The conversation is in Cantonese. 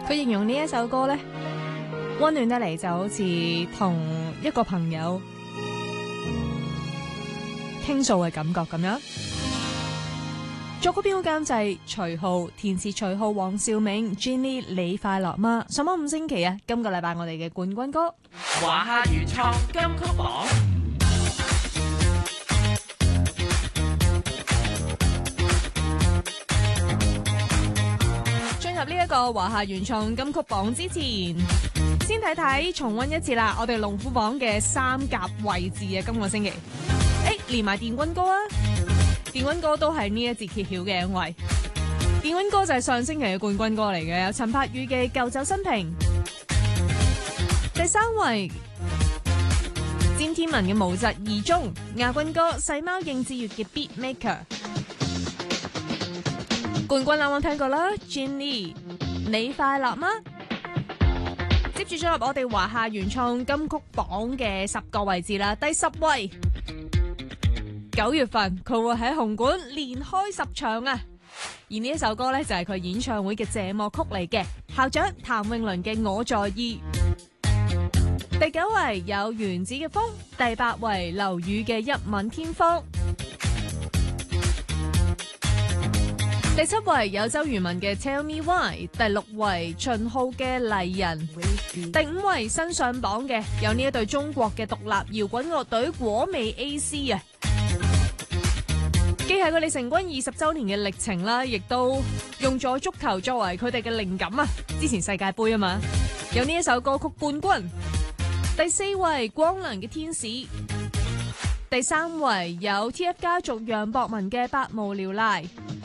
佢形容呢一首歌呢，溫暖得嚟就好似同一個朋友傾訴嘅感覺咁樣。作曲編曲監製徐浩，填詞徐浩、黃兆銘、Jenny， 你快樂嗎？上榜5星期啊！今個禮拜我哋嘅冠軍歌， 華夏原創金曲榜。 進入呢一個華夏原創金曲榜之前，先睇睇重溫一次啦。我哋龍虎榜嘅3甲位置啊，今個星期，連埋電軍歌啊！電軍歌都係呢一節揭曉嘅，因為電軍歌就係上星期嘅冠軍歌嚟嘅，有陳柏宇嘅《舊酒新瓶》。第3位，詹天文嘅《無疾而終》。亞軍歌細貓應志月嘅《Beat Maker》。冠軍啱啱聽過啦 ，Jenny， 你快樂嗎？接住進入我哋華夏原創金曲榜嘅10個位置啦，第10位。9月份佢會喺紅館連開10場啊！而呢一首歌呢，就係佢演唱會嘅謝幕曲嚟嘅，校長譚詠麟嘅《我在意》。第9位有原子嘅風，第8位劉宇嘅《一吻天荒》。第7位有周渝民嘅《Tell Me Why》，第6位秦昊嘅《麗人》，第5位新上榜嘅有呢一隊中國嘅獨立搖滾樂隊果味 AC 啊！既係佢哋成軍20週年嘅歷程啦，亦都用咗足球作為佢哋嘅靈感啊！之前世界盃啊嘛，有呢一首歌曲冠軍。第4位光良嘅《天使》，第3位有 TF 家族楊博文嘅《百無聊賴》。